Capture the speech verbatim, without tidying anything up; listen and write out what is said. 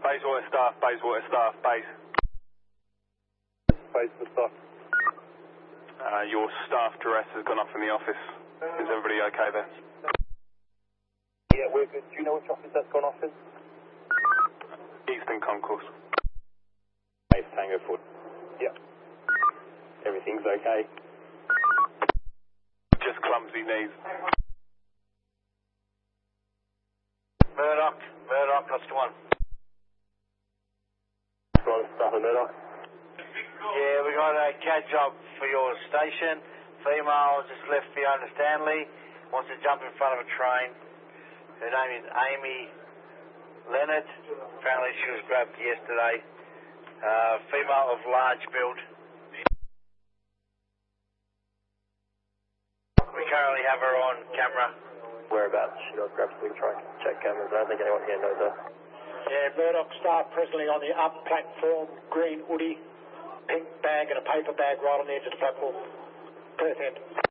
Bayswater staff, Bayswater staff, base. Bayswater staff. Uh, your staff duress has gone off in the office. Is everybody okay there? Yeah, we're good. Do you know which office that's gone off in? Eastern Concourse. Base Tango Foot. Yeah. Everything's okay? Just clumsy knees. Murdoch, Murdoch, that's the one. Right, staff of Murdoch. Yeah, we got a C A D job for your station. Female just left Fiona Stanley. Wants to jump in front of a train. Her name is Amy Leonard. Apparently she was grabbed yesterday. Uh, female of large build. We currently have her on camera. Whereabouts? She got grabbed so we can try and check cameras. I don't think anyone here knows her. Yeah, Murdoch staff presently on the up platform, green hoodie, pink bag and a paper bag right on the edge of the platform. Perth end.